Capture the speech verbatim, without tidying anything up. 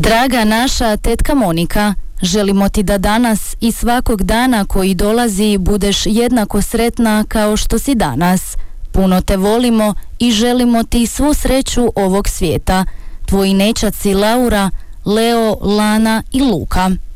Draga naša tetka Monika, želimo ti da danas i svakog dana koji dolazi budeš jednako sretna kao što si danas. Puno te volimo i želimo ti svu sreću ovog svijeta. Tvoji nećaci Laura, Leo, Lana i Luka.